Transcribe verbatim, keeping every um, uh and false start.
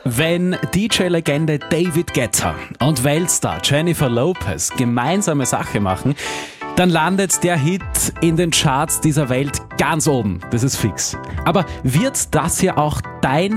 Wenn D J-Legende David Guetta und Weltstar Jennifer Lopez gemeinsame Sache machen, dann landet der Hit in den Charts dieser Welt ganz oben. Das ist fix. Aber wird das hier auch dein